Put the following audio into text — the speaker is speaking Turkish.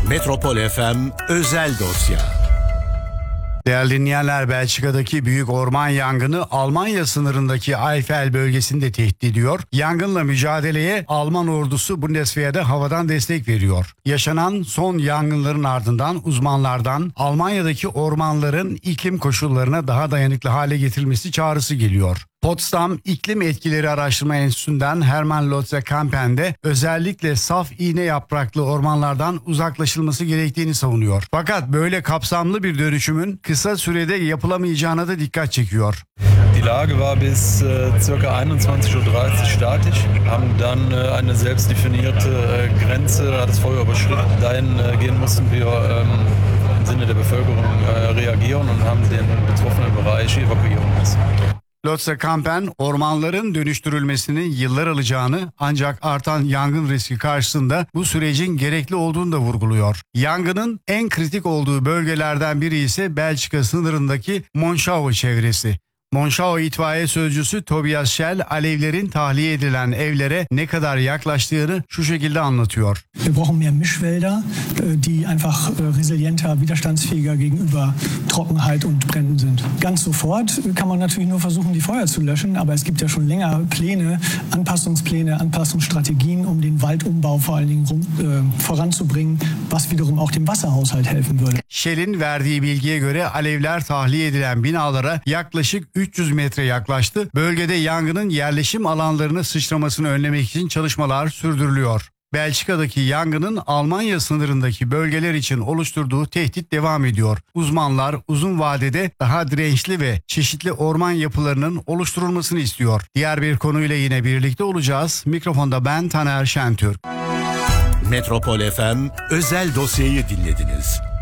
Metropol FM özel dosya. Değerli dinleyenler, Belçika'daki büyük orman yangını Almanya sınırındaki Eifel bölgesini de tehdit ediyor. Yangınla mücadeleye Alman ordusu Bundeswehr'de havadan destek veriyor. Yaşanan son yangınların ardından uzmanlardan Almanya'daki ormanların iklim koşullarına daha dayanıklı hale getirilmesi çağrısı geliyor. Potsdam İklim Etkileri Araştırma Enstitüsü'nden Hermann Lotze-Kampen de özellikle saf iğne yapraklı ormanlardan uzaklaşılması gerektiğini savunuyor. Fakat böyle kapsamlı bir dönüşümün kısa sürede yapılamayacağına da dikkat çekiyor. Die Lage war bis ca. 21:30 Uhr statisch, haben dann eine selbst definierte Grenze, hat das Feuer überschritten. Dahin gehen mussten wir im Sinne der Bevölkerung reagieren und haben den betroffenen Bereich evakuieren müssen. Lotze-Kampen ormanların dönüştürülmesinin yıllar alacağını ancak artan yangın riski karşısında bu sürecin gerekli olduğunu da vurguluyor. Yangının en kritik olduğu bölgelerden biri ise Belçika sınırındaki Monschau çevresi. Monschau itfaiye sözcüsü Tobias Schell alevlerin tahliye edilen evlere ne kadar yaklaştığını şu şekilde anlatıyor. Wir brauchen mehr Mischwälder, die einfach resilienter, widerstandsfähiger gegenüber Trockenheit und Bränden sind. Ganz sofort kann man natürlich nur versuchen, die Feuer zu löschen, aber es gibt ja schon länger Pläne, Anpassungsstrategien, um den Waldumbau vor allen Dingen voranzubringen, was wiederum auch dem Wasserhaushalt helfen würde. Shell'in verdiği bilgiye göre alevler tahliye edilen binalara yaklaşık 300 metre yaklaştı. Bölgede yangının yerleşim alanlarına sıçramasını önlemek için çalışmalar sürdürülüyor. Belçika'daki yangının Almanya sınırındaki bölgeler için oluşturduğu tehdit devam ediyor. Uzmanlar uzun vadede daha dirençli ve çeşitli orman yapılarının oluşturulmasını istiyor. Diğer bir konuyla yine birlikte olacağız. Mikrofonda ben Taner Şentürk. Metropol FM özel dosyayı dinlediniz.